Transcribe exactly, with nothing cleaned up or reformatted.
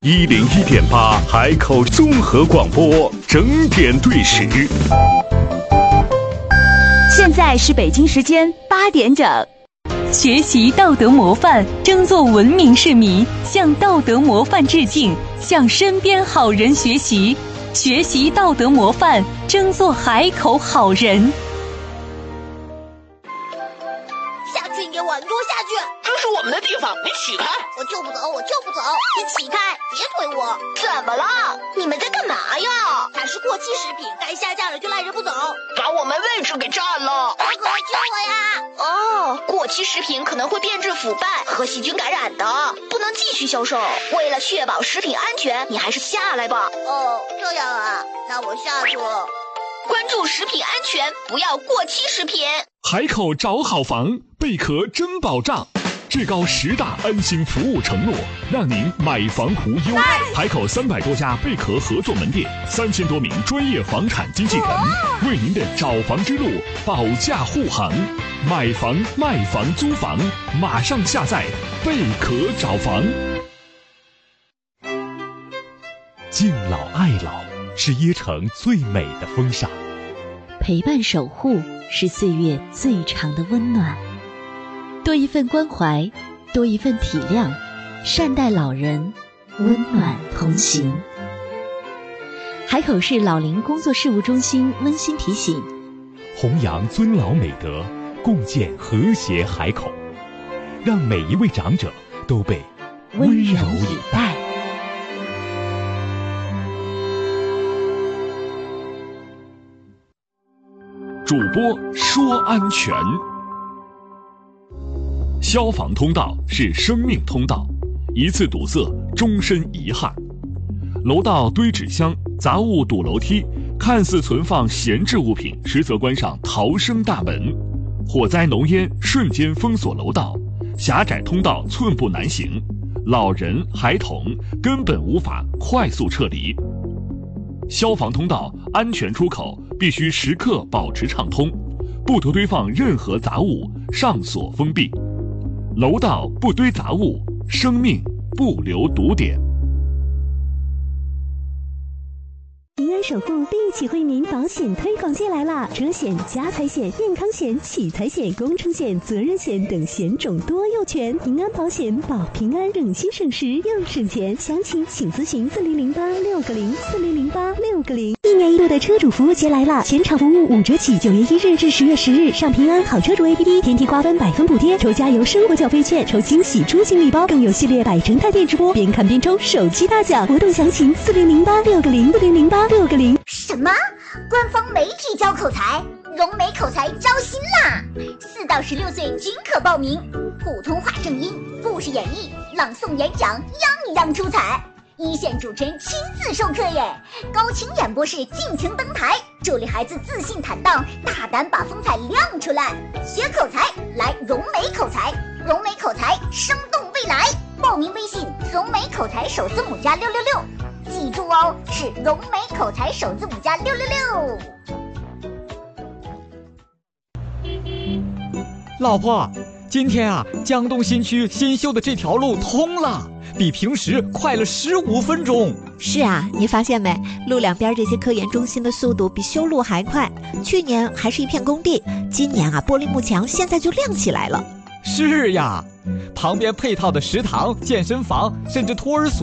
一零一点八海口综合广播，整点对时。 现在是北京时间八点整。学习道德模范，争做文明市民，向道德模范致敬，向身边好人学习。学习道德模范，争做海口好人。 下去，你给我，你给我下去！ 这是我们的地方，你起开！ 我就不走，我就不走！你起开，别推我！ 怎么了？ 你们在干嘛呀？它是过期食品，该下架了就赖着不走， 把我们位置给占了！ 大哥，救我呀！ 哦，过期食品可能会变质腐败和细菌感染的，不能继续销售。为了确保食品安全，你还是下来吧。 哦，这样啊，那我下去了。 关注食品安全，不要过期食品。 海口找好房，贝壳真保障，至高十大安心服务承诺，让您买房无忧。海口三百多家贝壳合作门店，三千多名专业房产经纪人，为您的找房之路保驾护航。买房、卖房、租房，马上下载贝壳找房。 敬老爱老是椰城最美的风尚， 陪伴守护是岁月最长的温暖。多一份关怀，多一份体谅，善待老人，温暖同行。海口市老龄工作事务中心温馨提醒： 弘扬尊老美德，共建和谐海口，让每一位长者都被温柔以待。 主播说安全。消防通道是生命通道，一次堵塞，终身遗憾。楼道堆纸箱，杂物堵楼梯，看似存放闲置物品，实则关上逃生大门。火灾浓烟瞬间封锁楼道，狭窄通道寸步难行，老人孩童根本无法快速撤离。消防通道安全出口必须时刻保持畅通，不得堆放任何杂物，上锁封闭。楼道不堆杂物，生命不留堵点。 平安守护第一起惠民保险推广季来啦！车险、家财险、健康险、喜财险、工程险、责任险等险种多又全，平安保险保平安，省心省时又省钱。详情请咨询四零零八六个零四零零八六个零。一年一度的车主服务节来啦！全场服务五折起，九月一日至十月十日，上平安好车主 A P P 天梯瓜分百分补贴，抽加油生活缴费券，抽惊喜出行礼包，更有系列百城探店直播，边看边抽手机大奖。活动详情四零零八六个零四零零八六个零。 什么？官方媒体教口才，融美口才招新啦！四到十六岁均可报名，普通话正音、故事演绎、朗诵演讲，样样出彩。一线主持人亲自授课耶，高清演播室尽情登台，助力孩子自信坦荡，大胆把风采亮出来。学口才来融美口才，融美口才生动未来。报名微信融美口才首字母加六六六，记住哦，是融美口才首字母加六六六。老婆，今天啊，江东新区新修的这条路通了，比平时快了十五分钟。 是啊，你发现没？路两边这些科研中心的速度比修路还快。去年还是一片工地，今年啊，玻璃幕墙现在就亮起来了。 是呀，旁边配套的食堂、健身房，甚至托儿所